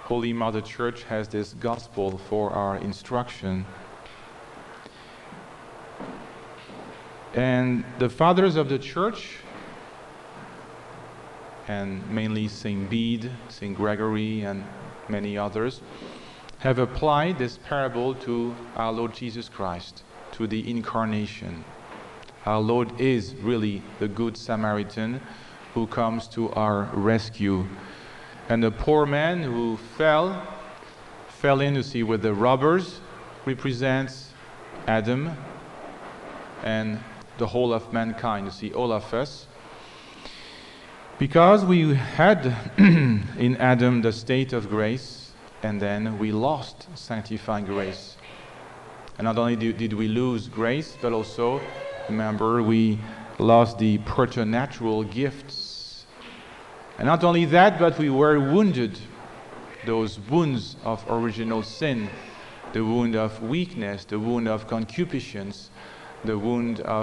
Holy Mother Church has this gospel for our instruction. And the fathers of the Church, and mainly St. Bede, St. Gregory, and many others, have applied this parable to our Lord Jesus Christ, to the Incarnation. Our Lord is really the Good Samaritan who comes to our rescue. And the poor man who fell in, you see, with the robbers, represents Adam and the whole of mankind, you see, all of us. Because we had in Adam the state of grace, and then we lost sanctifying grace. And not only did we lose grace, but also, remember, we lost the preternatural gifts. And not only that, but we were wounded. Those wounds of original sin, the wound of weakness, the wound of concupiscence, the wound of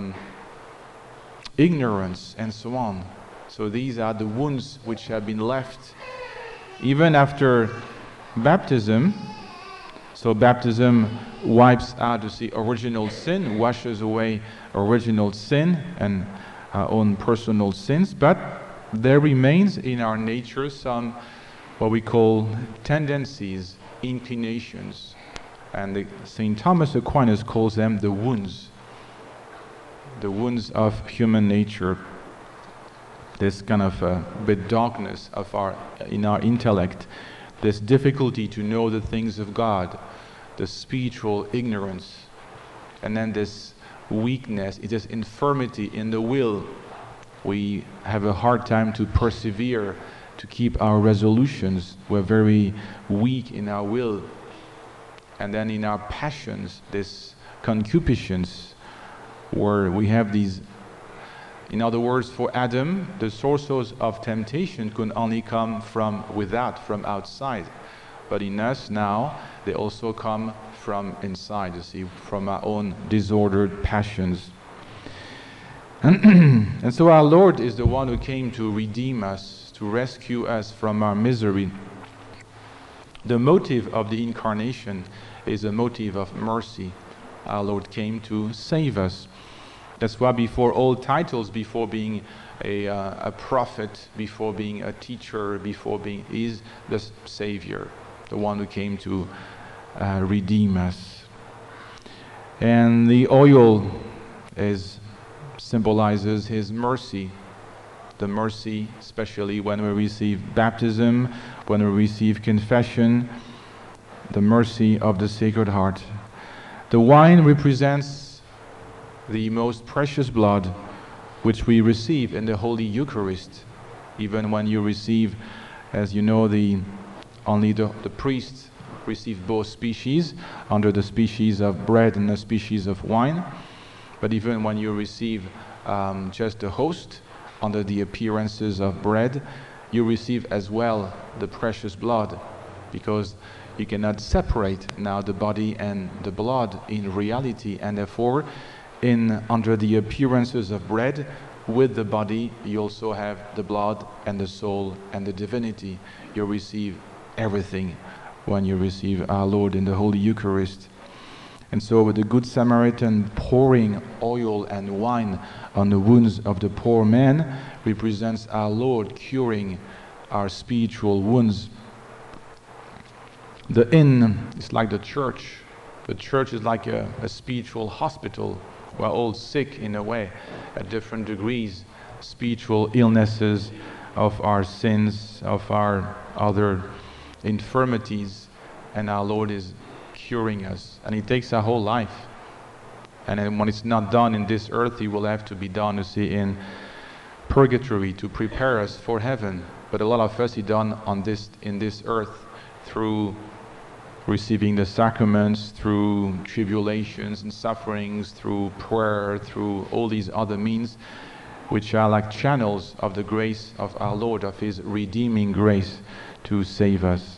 ignorance, and so on. So these are the wounds which have been left even after baptism. So baptism wipes out the original sin, washes away original sin and our own personal sins, but there remains in our nature some what we call tendencies, inclinations, and St. Thomas Aquinas calls them the wounds of human nature. This kind of bit darkness in our intellect, this difficulty to know the things of God, the spiritual ignorance, and then this weakness, this infirmity in the will. We have a hard time to persevere, to keep our resolutions. We're very weak in our will. And then in our passions, this concupiscence, where we have these. In other words, for Adam, the sources of temptation could only come from without, from outside. But in us now, they also come from inside, you see, from our own disordered passions. And so our Lord is the one who came to redeem us, to rescue us from our misery. The motive of the Incarnation is a motive of mercy. Our Lord came to save us. That's why before all titles, before being a prophet, before being a teacher, is the Savior, the one who came to redeem us. And the oil symbolizes His mercy, the mercy especially when we receive baptism, when we receive confession, the mercy of the Sacred Heart. The wine represents the most precious blood which we receive in the Holy Eucharist. Even when you receive, as you know, only the priests receive both species, under the species of bread and the species of wine. But even when you receive just the host, under the appearances of bread, you receive as well the precious blood, because you cannot separate now the body and the blood in reality, and therefore under the appearances of bread, with the body, you also have the blood and the soul and the divinity. You receive everything when you receive our Lord in the Holy Eucharist. And so with the Good Samaritan pouring oil and wine on the wounds of the poor man represents our Lord curing our spiritual wounds. The inn is like the church. The church is like a spiritual hospital. We're all sick in a way, at different degrees, spiritual illnesses of our sins, of our other infirmities, and our Lord is curing us. And it takes our whole life. And then when it's not done in this earth, it will have to be done, you see, in purgatory to prepare us for heaven. But a lot of us is done in this earth through receiving the sacraments, through tribulations and sufferings, through prayer, through all these other means, which are like channels of the grace of our Lord, of His redeeming grace to save us.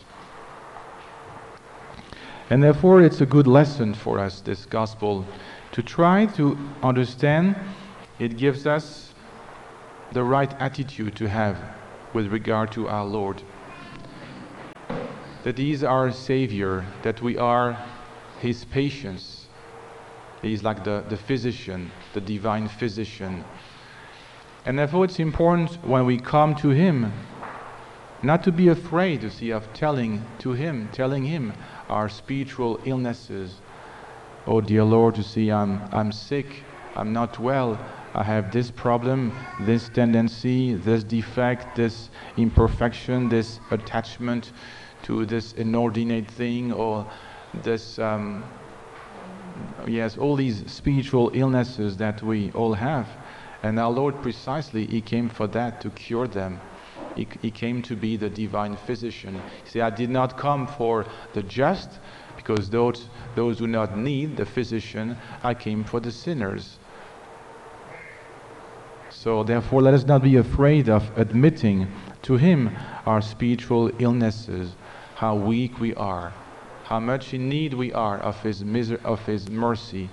And therefore it's a good lesson for us, this gospel, to try to understand. It gives us the right attitude to have with regard to our Lord. that He is our Savior, that we are His patients. He is like the physician, the divine physician. And therefore it's important when we come to Him, not to be afraid, to see, of telling Him our spiritual illnesses. Oh dear Lord, to see, I'm sick, I'm not well, I have this problem, this tendency, this defect, this imperfection, this attachment to this inordinate thing, or this, all these spiritual illnesses that we all have. And our Lord precisely, He came for that, to cure them. He came to be the divine physician. He said, I did not come for the just, because those do not need the physician. I came for the sinners. So therefore, let us not be afraid of admitting to Him our spiritual illnesses, how weak we are, how much in need we are of His mercy.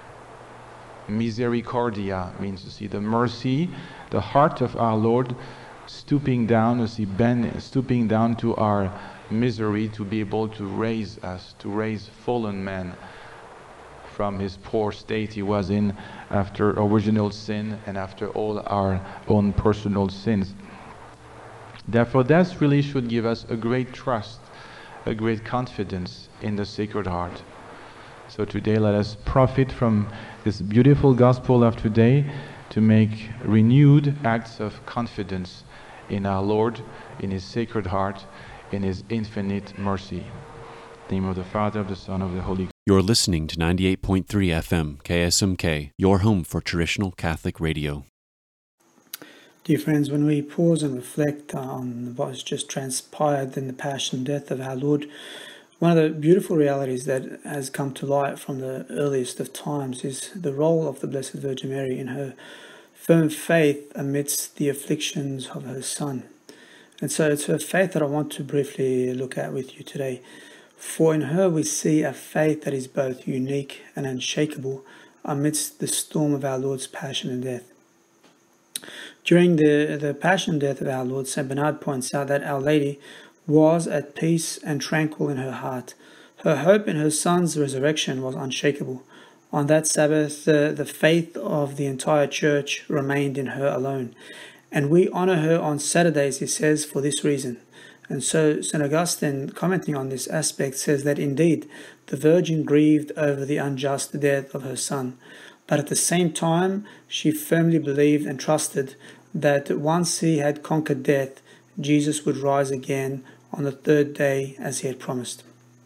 Misericordia means to see the mercy, the heart of our Lord stooping down, to see stooping down to our misery, to be able to raise us, to raise fallen man from his poor state he was in after original sin and after all our own personal sins. Therefore, that really should give us a great trust, a great confidence in the Sacred Heart. So today let us profit from this beautiful gospel of today to make renewed acts of confidence in our Lord, in His Sacred Heart, in His infinite mercy. In the name of the Father, of the Son, of the Holy Ghost. You're listening to 98.3 FM KSMK, your home for traditional Catholic radio. Dear friends, when we pause and reflect on what has just transpired in the passion and death of our Lord, one of the beautiful realities that has come to light from the earliest of times is the role of the Blessed Virgin Mary in her firm faith amidst the afflictions of her Son. And so it's her faith that I want to briefly look at with you today. For in her we see a faith that is both unique and unshakable amidst the storm of our Lord's passion and death. During the passion and death of our Lord, St. Bernard points out that Our Lady was at peace and tranquil in her heart. Her hope in her Son's resurrection was unshakable. On that Sabbath, the faith of the entire Church remained in her alone. And we honor her on Saturdays, he says, for this reason. And so St. Augustine, commenting on this aspect, says that indeed the Virgin grieved over the unjust death of her Son, but at the same time she firmly believed and trusted that once He had conquered death, Jesus would rise again on the third day as He had promised.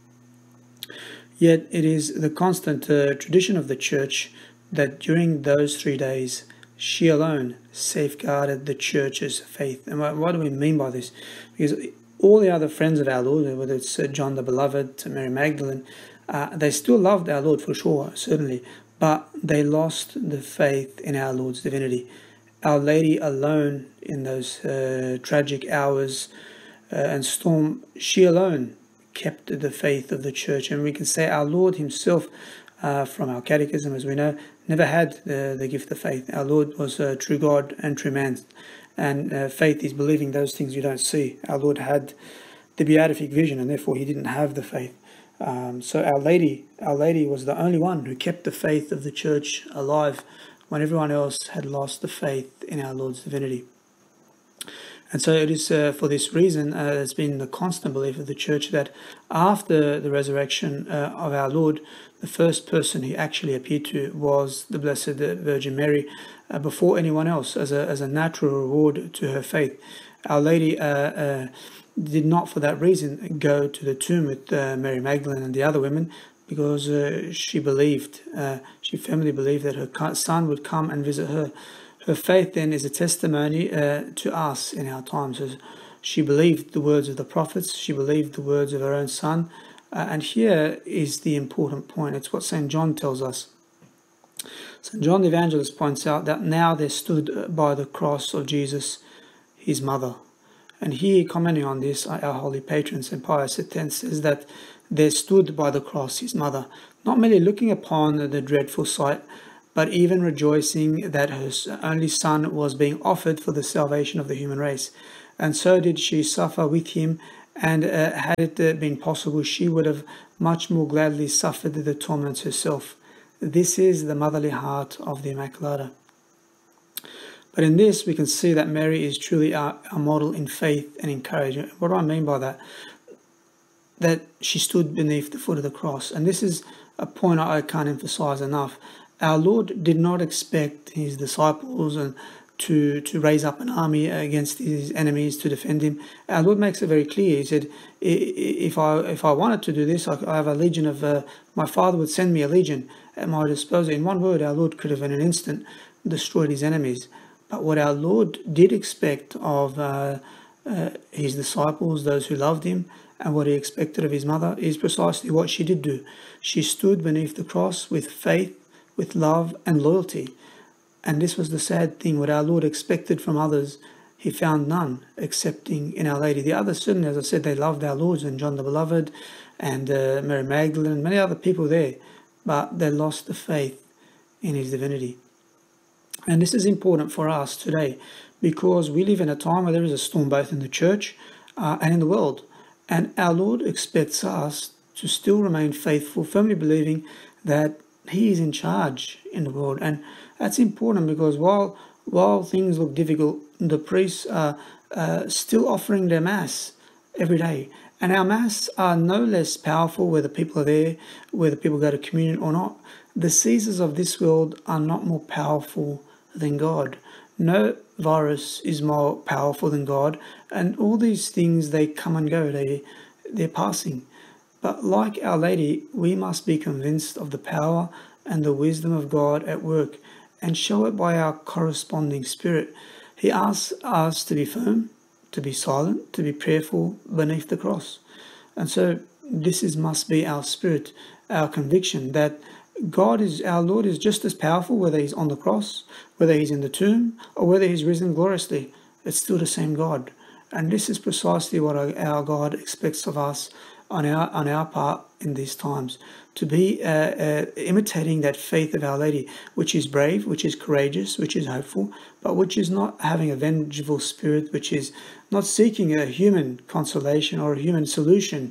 Yet it is the constant tradition of the Church that during those 3 days she alone safeguarded the Church's faith. And what do we mean by this? Because all the other friends of our Lord, whether it's John the Beloved, Mary Magdalene, they still loved our Lord for sure, certainly, but they lost the faith in our Lord's divinity. Our Lady alone in those tragic hours and storm, she alone kept the faith of the Church. And we can say our Lord Himself, from our catechism, as we know, never had the gift of faith. Our Lord was a true God and true man. And faith is believing those things you don't see. Our Lord had the beatific vision, and therefore He didn't have the faith. So Our Lady was the only one who kept the faith of the Church alive when everyone else had lost the faith in our Lord's divinity. And so it is for this reason, it's been the constant belief of the Church that after the resurrection of our Lord, the first person He actually appeared to was the Blessed Virgin Mary, before anyone else, as a natural reward to her faith. Our Lady did not, for that reason, go to the tomb with Mary Magdalene and the other women, because she firmly believed that her Son would come and visit her. Her faith then is a testimony to us in our times. She believed the words of the prophets, she believed the words of her own Son, and here is the important point. It's what St. John tells us. St. John the Evangelist points out that now there stood by the cross of Jesus His mother. And here, commenting on this, our holy patron, St. Pius X, says that there stood by the cross His mother, not merely looking upon the dreadful sight, but even rejoicing that her only Son was being offered for the salvation of the human race. And so did she suffer with Him And had it been possible, she would have much more gladly suffered the torments herself. This is the motherly heart of the Immaculata. But in this, we can see that Mary is truly our model in faith and in courage. What do I mean by that? That she stood beneath the foot of the cross. And this is a point I can't emphasize enough. Our Lord did not expect his disciples to raise up an army against his enemies to defend him. Our Lord makes it very clear. He said, if I wanted to do this, I have a legion of, my Father would send me a legion at my disposal. In one word, our Lord could have in an instant destroyed his enemies. But what our Lord did expect of his disciples, those who loved him, and what he expected of his mother is precisely what she did do. She stood beneath the cross with faith, with love and loyalty. And this was the sad thing. What our Lord expected from others, he found none excepting in Our Lady. The others, certainly, as I said, they loved our Lord, and John the Beloved and Mary Magdalene and many other people there, but they lost the faith in his divinity. And this is important for us today because we live in a time where there is a storm both in the church and in the world. And our Lord expects us to still remain faithful, firmly believing that he is in charge in the world. And that's important because while things look difficult, the priests are still offering their Mass every day. And our Mass are no less powerful whether people are there, whether people go to communion or not. The Caesars of this world are not more powerful than God. No virus is more powerful than God. And all these things, they come and go. They're passing. But like Our Lady, we must be convinced of the power and the wisdom of God at work and show it by our corresponding spirit. He asks us to be firm, to be silent, to be prayerful beneath the cross. And so this must be our spirit, our conviction that our Lord is just as powerful whether he's on the cross, whether he's in the tomb, or whether he's risen gloriously. It's still the same God. And this is precisely what our God expects of us on our part in these times, to be imitating that faith of Our Lady, which is brave, which is courageous, which is hopeful, but which is not having a vengeful spirit, which is not seeking a human consolation or a human solution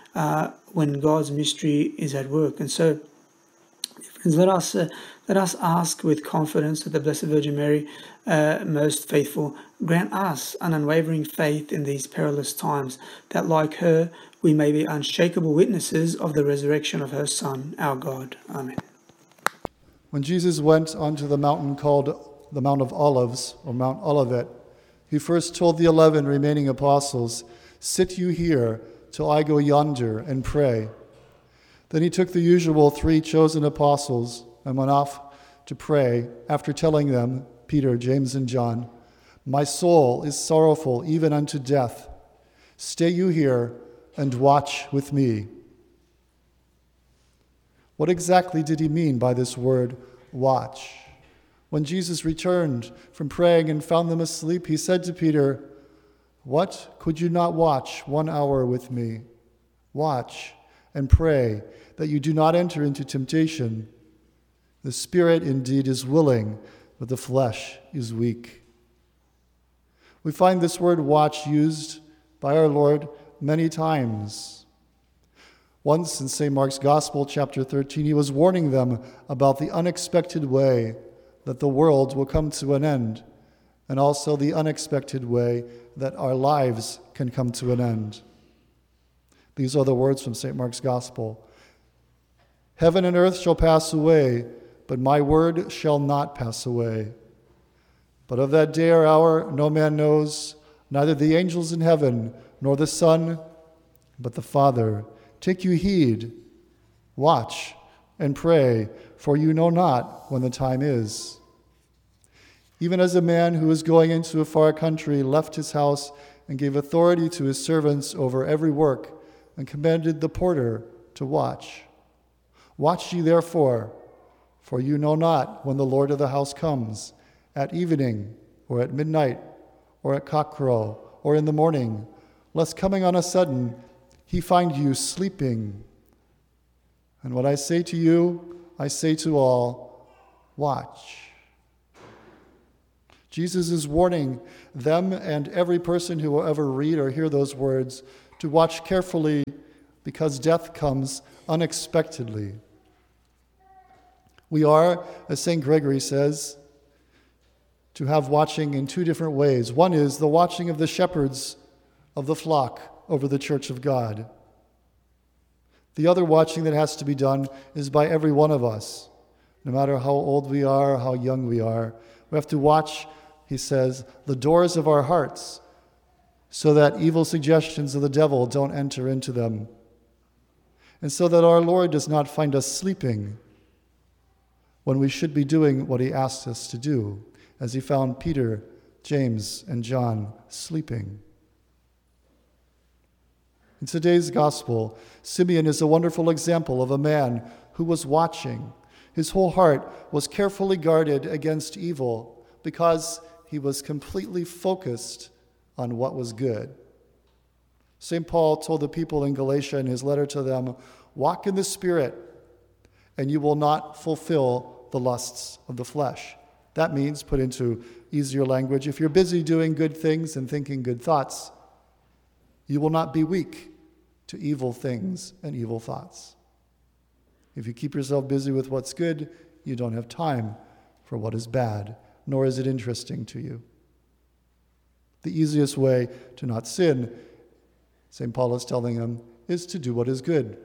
when God's mystery is at work. And so, friends, let us ask with confidence that the Blessed Virgin Mary, most faithful, grant us an unwavering faith in these perilous times, that like her, we may be unshakable witnesses of the resurrection of her Son, our God. Amen. When Jesus went onto the mountain called the Mount of Olives, or Mount Olivet, he first told the 11 remaining apostles, "Sit you here till I go yonder and pray." Then he took the usual 3 chosen apostles and went off to pray after telling them, Peter, James, and John, "My soul is sorrowful even unto death. Stay you here and watch with me." What exactly did he mean by this word, watch? When Jesus returned from praying and found them asleep, he said to Peter, "What, could you not watch 1 hour with me? Watch and pray that you do not enter into temptation. The spirit indeed is willing, but the flesh is weak." We find this word watch used by our Lord many times. Once in St. Mark's Gospel, chapter 13, he was warning them about the unexpected way that the world will come to an end, and also the unexpected way that our lives can come to an end. These are the words from St. Mark's Gospel. "Heaven and earth shall pass away, but my word shall not pass away. But of that day or hour no man knows, neither the angels in heaven, nor the Son, but the Father. Take you heed, watch and pray, for you know not when the time is. Even as a man who was going into a far country left his house and gave authority to his servants over every work, and commanded the porter to watch. Watch ye therefore, for you know not when the Lord of the house comes, at evening, or at midnight, or at cockcrow, or in the morning, lest coming on a sudden he find you sleeping. And what I say to you, I say to all, watch." Jesus is warning them and every person who will ever read or hear those words to watch carefully because death comes unexpectedly. We are, as St. Gregory says, to have watching in two different ways. One is the watching of the shepherds of the flock over the church of God. The other watching that has to be done is by every one of us, no matter how old we are, how young we are. We have to watch, he says, the doors of our hearts so that evil suggestions of the devil don't enter into them, and so that our Lord does not find us sleeping when we should be doing what he asks us to do, as he found Peter, James, and John sleeping. In today's gospel, Simeon is a wonderful example of a man who was watching. His whole heart was carefully guarded against evil because he was completely focused on what was good. St. Paul told the people in Galatia in his letter to them, "Walk in the Spirit, and you will not fulfill the lusts of the flesh." That means, put into easier language, if you're busy doing good things and thinking good thoughts, you will not be weak to evil things and evil thoughts. If you keep yourself busy with what's good, you don't have time for what is bad, nor is it interesting to you. The easiest way to not sin, St. Paul is telling them, is to do what is good.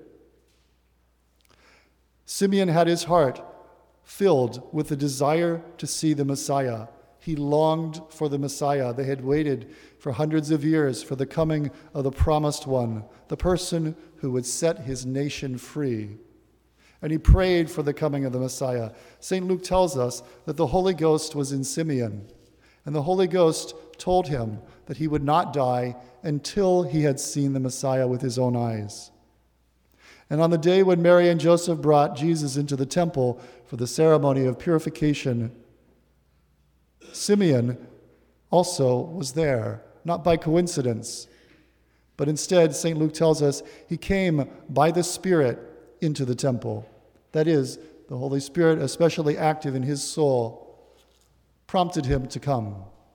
Simeon had his heart filled with the desire to see the Messiah. He longed for the Messiah. They had waited for hundreds of years for the coming of the promised one, the person who would set his nation free. And he prayed for the coming of the Messiah. St. Luke tells us that the Holy Ghost was in Simeon, and the Holy Ghost told him that he would not die until he had seen the Messiah with his own eyes. And on the day when Mary and Joseph brought Jesus into the temple for the ceremony of purification, Simeon also was there, not by coincidence, but instead, St. Luke tells us, he came by the Spirit into the temple. That is, the Holy Spirit, especially active in his soul, prompted him to come.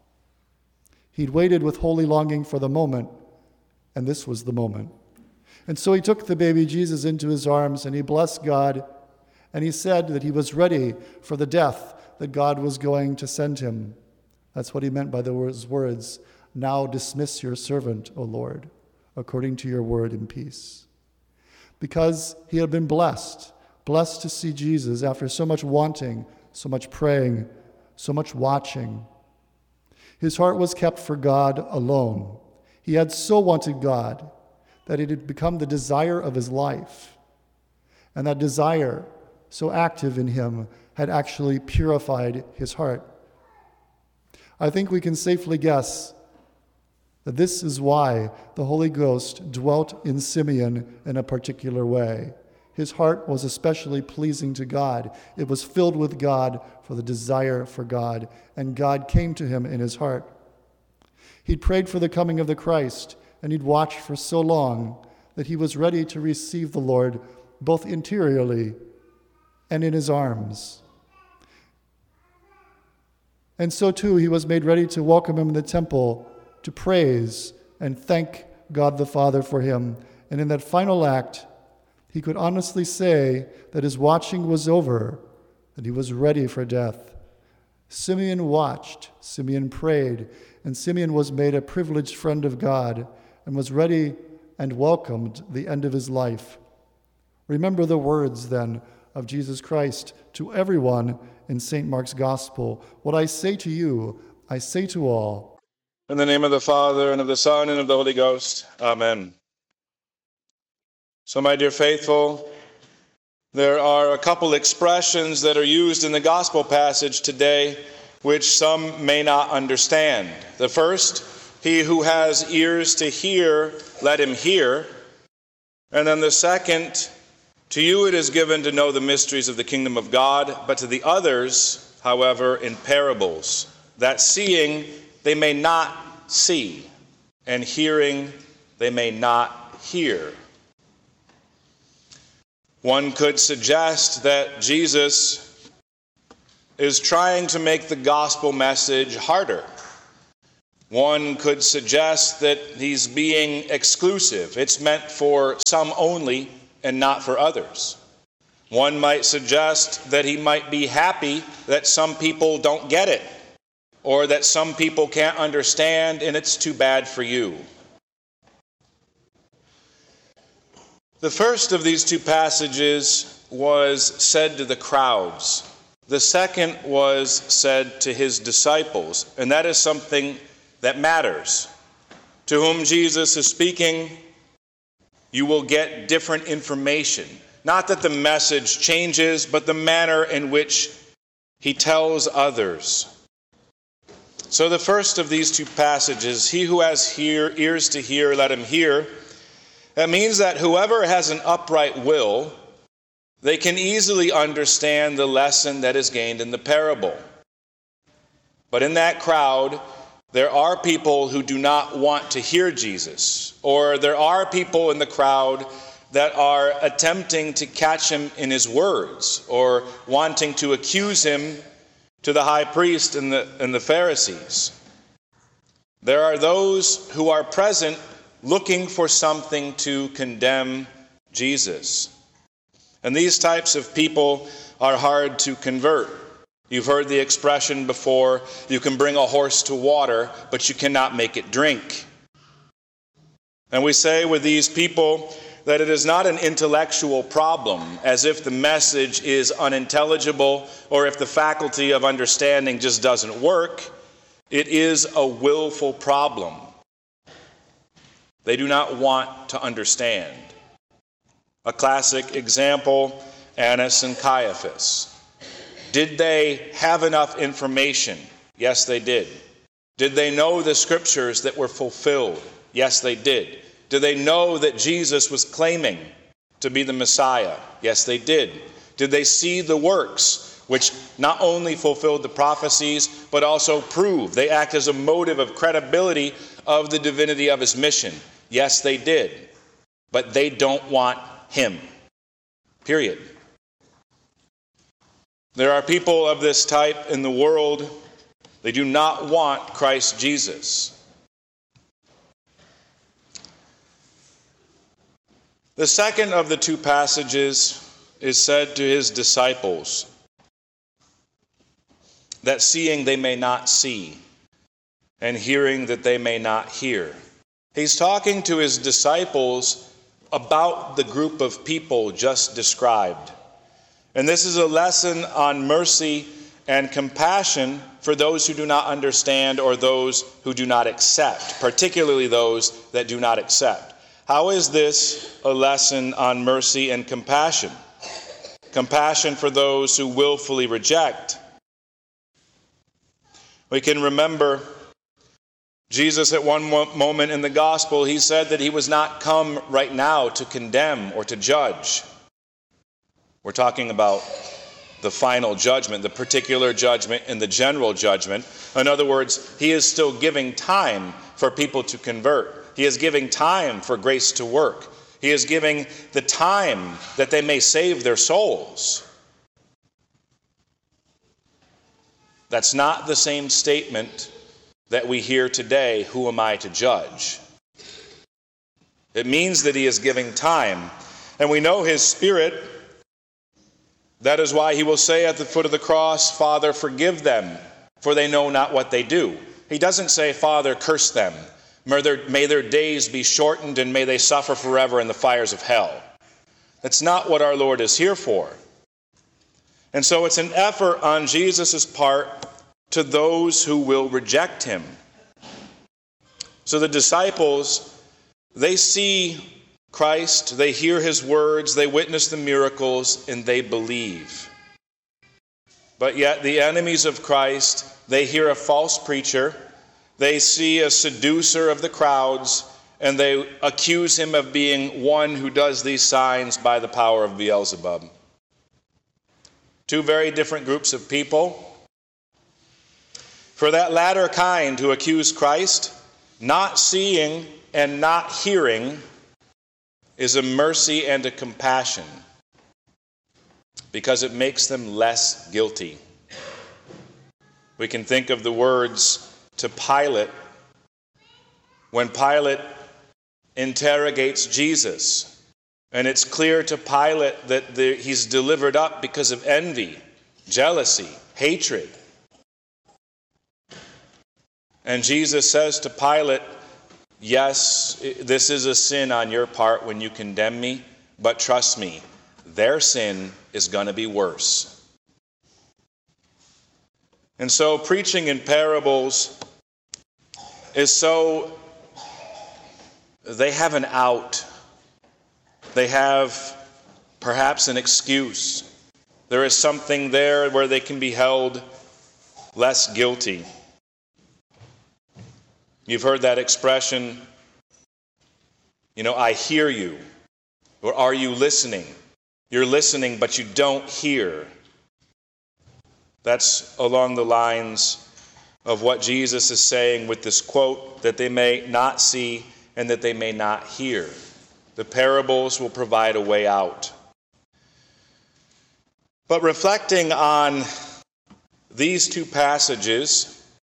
He'd waited with holy longing for the moment, and this was the moment. And so he took the baby Jesus into his arms, and he blessed God, and he said that he was ready for the death that God was going to send him. That's what he meant by those words, "Now dismiss your servant, O Lord, according to your word in peace." Because he had been blessed to see Jesus after so much wanting, so much praying, so much watching. His heart was kept for God alone. He had so wanted God that it had become the desire of his life. And that desire, so active in him, had actually purified his heart. I think we can safely guess that this is why the Holy Ghost dwelt in Simeon in a particular way. His heart was especially pleasing to God. It was filled with God for the desire for God, and God came to him in his heart. He'd prayed for the coming of the Christ, and he'd watched for so long that he was ready to receive the Lord both interiorly and in his arms. And so too, he was made ready to welcome him in the temple, to praise and thank God the Father for him. And in that final act, he could honestly say that his watching was over, that he was ready for death. Simeon watched, Simeon prayed, and Simeon was made a privileged friend of God and was ready and welcomed the end of his life. Remember the words, then, of Jesus Christ to everyone in St. Mark's Gospel. "What I say to you, I say to all." In the name of the Father, and of the Son, and of the Holy Ghost. Amen. So, my dear faithful, there are a couple expressions that are used in the Gospel passage today which some may not understand. The first, "He who has ears to hear, let him hear." And then the second, "To you it is given to know the mysteries of the kingdom of God, but to the others, however, in parables, that seeing they may not see, and hearing they may not hear." One could suggest that Jesus is trying to make the gospel message harder. One could suggest that he's being exclusive. It's meant for some only and not for others. One might suggest that he might be happy that some people don't get it, or that some people can't understand and it's too bad for you. The first of these two passages was said to the crowds. The second was said to his disciples, and that is something that matters. To whom Jesus is speaking, you will get different information. Not that the message changes, but the manner in which he tells others. So the first of these two passages, he who has ears to hear, let him hear. That means that whoever has an upright will, they can easily understand the lesson that is gained in the parable. But in that crowd, there are people who do not want to hear Jesus, or there are people in the crowd that are attempting to catch him in his words, or wanting to accuse him to the high priest and the Pharisees. There are those who are present looking for something to condemn Jesus. And these types of people are hard to convert. You've heard the expression before, you can bring a horse to water, but you cannot make it drink. And we say with these people that it is not an intellectual problem, as if the message is unintelligible or if the faculty of understanding just doesn't work. It is a willful problem. They do not want to understand. A classic example, Annas and Caiaphas. Did they have enough information? Yes, they did. Did they know the scriptures that were fulfilled? Yes, they did. Did they know that Jesus was claiming to be the Messiah? Yes, they did. Did they see the works, which not only fulfilled the prophecies, but also proved? They act as a motive of credibility of the divinity of his mission. Yes, they did. But they don't want him. Period. There are people of this type in the world. They do not want Christ Jesus. The second of the two passages is said to his disciples, that seeing they may not see, and hearing that they may not hear. He's talking to his disciples about the group of people just described. And this is a lesson on mercy and compassion for those who do not understand or those who do not accept, particularly those that do not accept. How is this a lesson on mercy and compassion? Compassion for those who willfully reject. We can remember Jesus at one moment in the gospel, he said that he was not come right now to condemn or to judge. We're talking about the final judgment, the particular judgment and the general judgment. In other words, he is still giving time for people to convert. He is giving time for grace to work. He is giving the time that they may save their souls. That's not the same statement that we hear today, who am I to judge? It means that he is giving time. And we know his Spirit. That is why he will say at the foot of the cross, Father, forgive them, for they know not what they do. He doesn't say, Father, curse them. May their days be shortened and may they suffer forever in the fires of hell. That's not what our Lord is here for. And so it's an effort on Jesus' part to those who will reject him. So the disciples, they see Christ, they hear his words, they witness the miracles, and they believe. But yet the enemies of Christ, they hear a false preacher, they see a seducer of the crowds, and they accuse him of being one who does these signs by the power of Beelzebub. Two very different groups of people. For that latter kind who accuse Christ, not seeing and not hearing is a mercy and a compassion, because it makes them less guilty. We can think of the words to Pilate when Pilate interrogates Jesus, and it's clear to Pilate that he's delivered up because of envy, jealousy, hatred. And Jesus says to Pilate, yes, this is a sin on your part when you condemn me, but trust me, their sin is going to be worse. And so preaching in parables is so, they have an out. They have perhaps an excuse. There is something there where they can be held less guilty. You've heard that expression, I hear you. Or are you listening? You're listening, but you don't hear. That's along the lines of what Jesus is saying with this quote, that they may not see and that they may not hear. The parables will provide a way out. But reflecting on these two passages,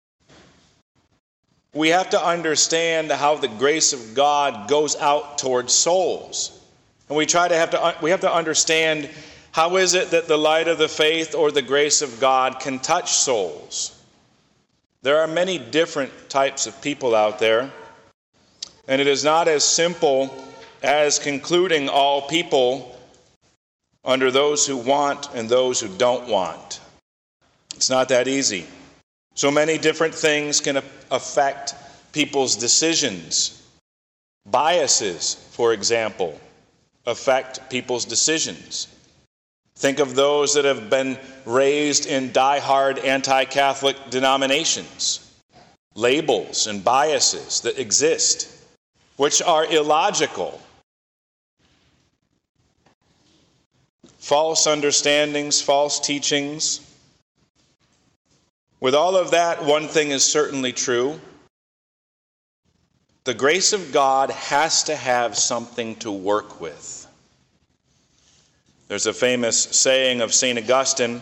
we have to understand how the grace of God goes out towards souls. And we have to understand, how is it that the light of the faith or the grace of God can touch souls? There are many different types of people out there, and it is not as simple as concluding all people under those who want and those who don't want. It's not that easy. So many different things can affect people's decisions. Biases, for example, affect people's decisions. Think of those that have been raised in die-hard anti-Catholic denominations. Labels and biases that exist, which are illogical. False understandings, false teachings. With all of that, one thing is certainly true. The grace of God has to have something to work with. There's a famous saying of St. Augustine,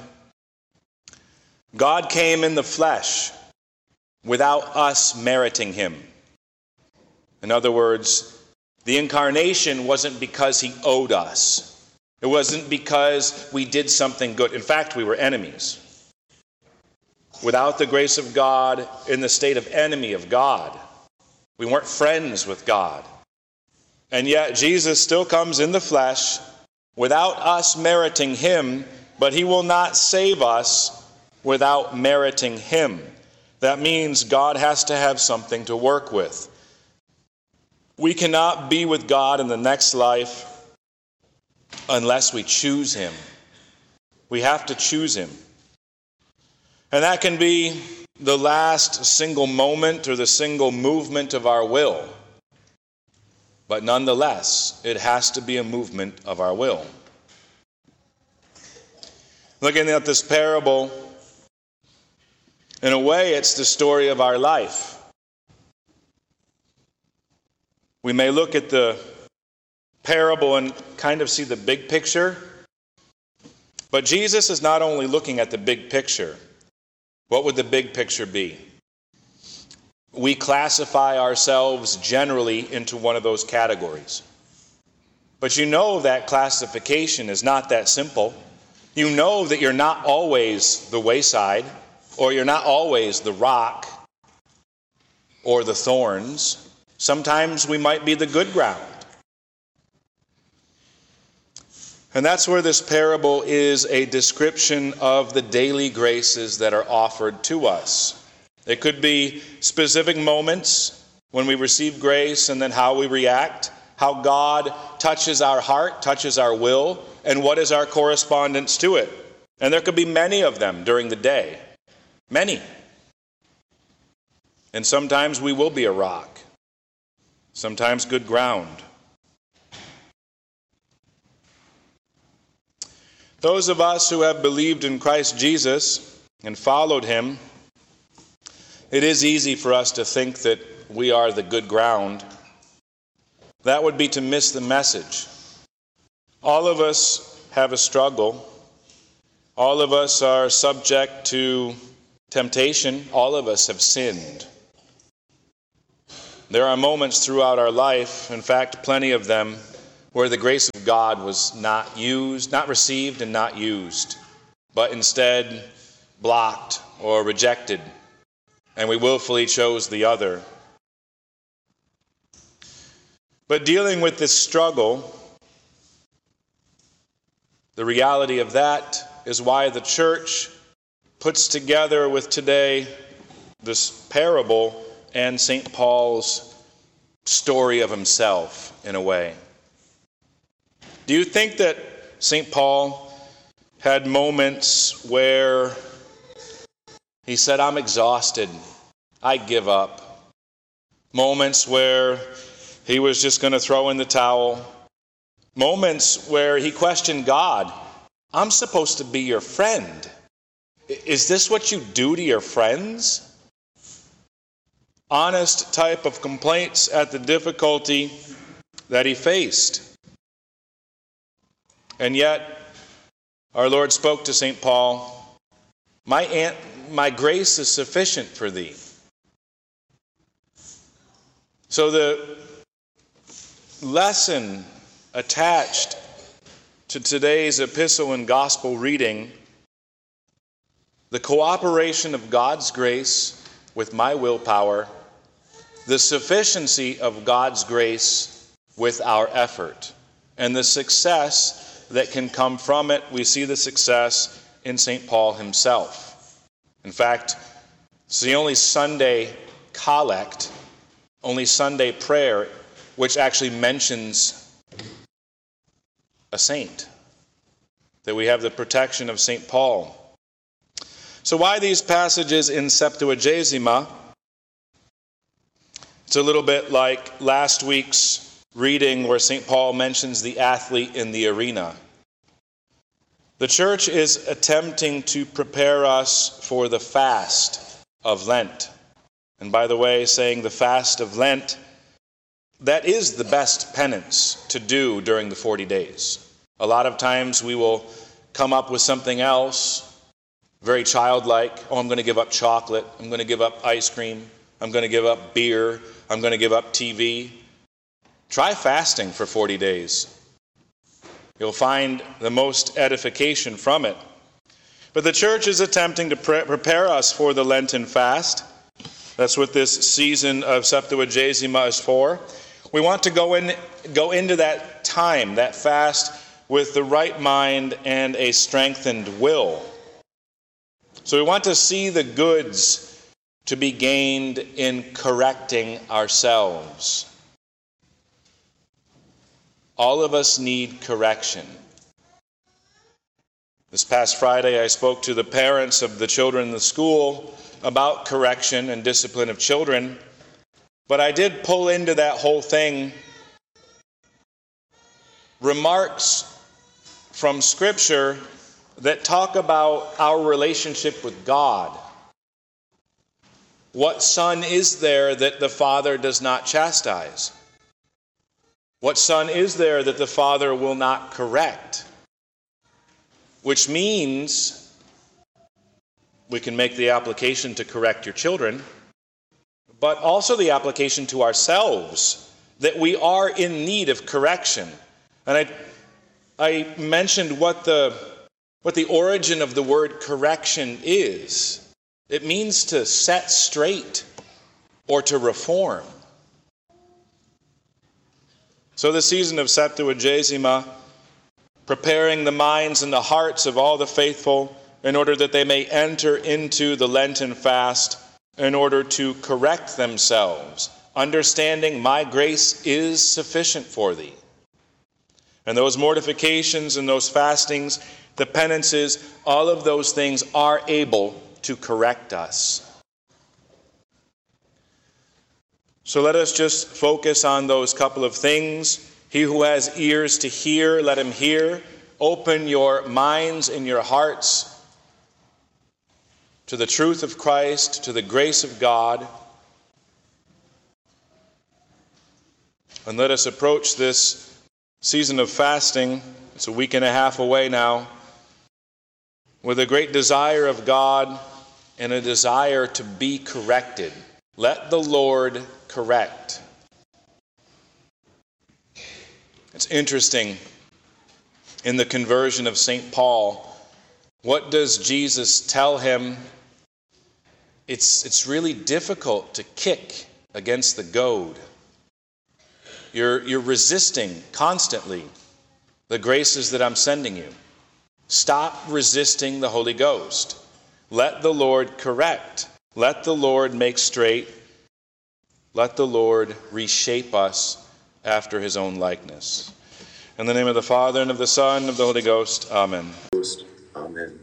God came in the flesh without us meriting him. In other words, the incarnation wasn't because he owed us. It wasn't because we did something good. In fact, we were enemies. Without the grace of God, in the state of enemy of God, we weren't friends with God. And yet Jesus still comes in the flesh without us meriting him, but he will not save us without meriting him. That means God has to have something to work with. We cannot be with God in the next life unless we choose him. We have to choose him. And that can be the last single moment or the single movement of our will. But nonetheless, it has to be a movement of our will. Looking at this parable, in a way, it's the story of our life. We may look at the parable and kind of see the big picture, but Jesus is not only looking at the big picture. What would the big picture be? We classify ourselves generally into one of those categories. But you know that classification is not that simple. You know that you're not always the wayside, or you're not always the rock, or the thorns. Sometimes we might be the good ground. And that's where this parable is a description of the daily graces that are offered to us. It could be specific moments when we receive grace and then how we react, how God touches our heart, touches our will, and what is our correspondence to it. And there could be many of them during the day. Many. And sometimes we will be a rock. Sometimes good ground. Those of us who have believed in Christ Jesus and followed him, it is easy for us to think that we are the good ground. That would be to miss the message. All of us have a struggle. All of us are subject to temptation. All of us have sinned. There are moments throughout our life, in fact, plenty of them, where the grace of God was not received and not used, but instead blocked or rejected, and we willfully chose the other. But dealing with this struggle, the reality of that is why the church puts together with today this parable and St. Paul's story of himself, in a way. Do you think that St. Paul had moments where he said, I'm exhausted, I give up? Moments where he was just going to throw in the towel? Moments where he questioned God, I'm supposed to be your friend. Is this what you do to your friends? Honest type of complaints at the difficulty that he faced. And yet, our Lord spoke to St. Paul, my grace is sufficient for thee. So the lesson attached to today's epistle and gospel reading, the cooperation of God's grace with my willpower, the sufficiency of God's grace with our effort, and the success that can come from it. We see the success in St. Paul himself. In fact, it's the only Sunday collect, only Sunday prayer, which actually mentions a saint, that we have the protection of St. Paul. So why these passages in Septuagesima? It's a little bit like last week's reading where St. Paul mentions the athlete in the arena. The church is attempting to prepare us for the fast of Lent. And by the way, saying the fast of Lent, that is the best penance to do during the 40 days. A lot of times we will come up with something else, very childlike. Oh, I'm going to give up chocolate. I'm going to give up ice cream. I'm going to give up beer. I'm going to give up TV. Try fasting for 40 days. You'll find the most edification from it. But the church is attempting to prepare us for the Lenten fast. That's what this season of Septuagesima is for. We want to go into that time, that fast, with the right mind and a strengthened will. So we want to see the goods to be gained in correcting ourselves. All of us need correction. This past Friday, I spoke to the parents of the children in the school about correction and discipline of children, but I did pull into that whole thing remarks from Scripture that talk about our relationship with God. What son is there that the Father does not chastise? What son is there that the Father will not correct? Which means we can make the application to correct your children, but also the application to ourselves, that we are in need of correction. And I mentioned what the origin of the word correction is. It means to set straight or to reform. So the season of Septuagesima, preparing the minds and the hearts of all the faithful in order that they may enter into the Lenten fast in order to correct themselves, understanding my grace is sufficient for thee. And those mortifications and those fastings, the penances, all of those things are able to correct us. So let us just focus on those couple of things. He who has ears to hear, let him hear. Open your minds and your hearts to the truth of Christ, to the grace of God. And let us approach this season of fasting, it's a week and a half away now, with a great desire of God and a desire to be corrected. Let the Lord correct. It's interesting, in the conversion of St. Paul, what does Jesus tell him? It's really difficult to kick against the goad. You're resisting constantly the graces that I'm sending you. Stop resisting the Holy Ghost. Let the Lord correct. Let the Lord make straight. Let the Lord reshape us after his own likeness. In the name of the Father, and of the Son, and of the Holy Ghost. Amen. Amen.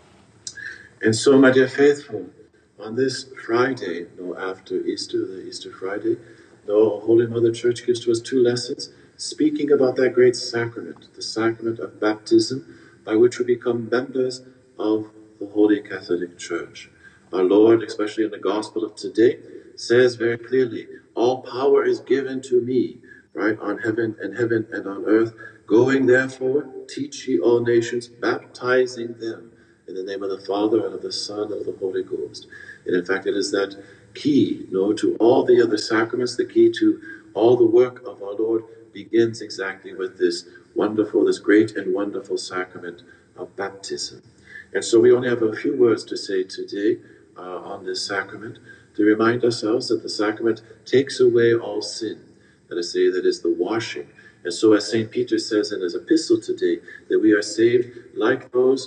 And so, my dear faithful, on this Friday, after Easter, the Easter Friday, Holy Mother Church gives to us two lessons, speaking about that great sacrament, the sacrament of baptism, by which we become members of the Holy Catholic Church. Our Lord, especially in the Gospel of today, says very clearly, all power is given to me, right, on heaven and on earth. Going, therefore, teach ye all nations, baptizing them in the name of the Father, and of the Son, and of the Holy Ghost. And in fact, it is that key, to all the other sacraments, the key to all the work of our Lord begins exactly with this great and wonderful sacrament of baptism. And so we only have a few words to say today on this sacrament, to remind ourselves that the sacrament takes away all sin. That is, that is the washing. And so as St. Peter says in his epistle today, that we are saved like those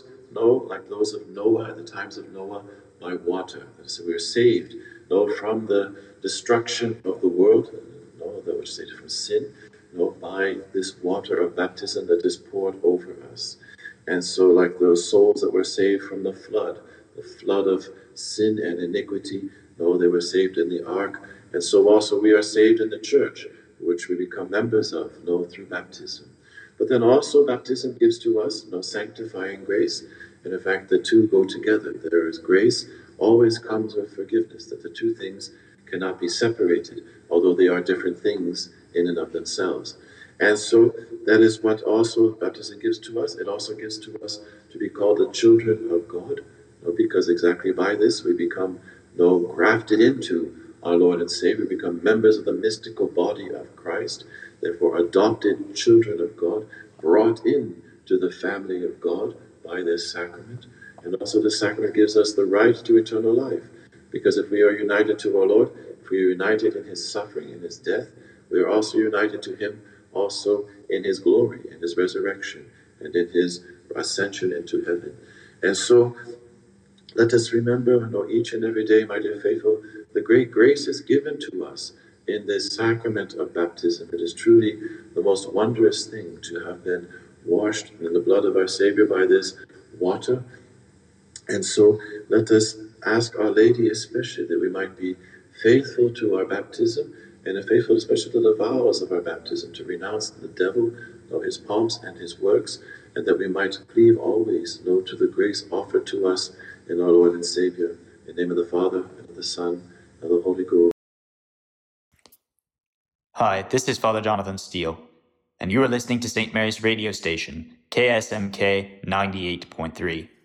of Noah at the times of Noah by water. So we are saved, from the destruction of the world, that which is from sin, by this water of baptism that is poured over us. And so like those souls that were saved from the flood of sin and iniquity, they were saved in the ark. And so also we are saved in the church, which we become members of, through baptism. But then also baptism gives to us sanctifying grace. And in fact, the two go together. There is grace, always comes with forgiveness, that the two things cannot be separated, although they are different things in and of themselves. And so that is what also baptism gives to us. It also gives to us to be called the children of God, because exactly by this we become grafted into our Lord and Savior, become members of the mystical body of Christ, therefore adopted children of God, brought in to the family of God by this sacrament. And also the sacrament gives us the right to eternal life, because if we are united to our Lord, if we are united in his suffering, in his death, we are also united to him also in his glory, in his resurrection, and in his ascension into heaven. And so let us remember, each and every day, my dear faithful, the great grace is given to us in this sacrament of baptism. It is truly the most wondrous thing to have been washed in the blood of our Savior by this water. And so let us ask Our Lady especially that we might be faithful to our baptism, and faithful especially to the vows of our baptism, to renounce the devil, his pomps and his works, and that we might cleave always, to the grace offered to us in our Lord and Savior. In the name of the Father, and of the Son, and of the Holy Ghost. Hi, this is Father Jonathan Steele, and you are listening to St. Mary's radio station, KSMK 98.3.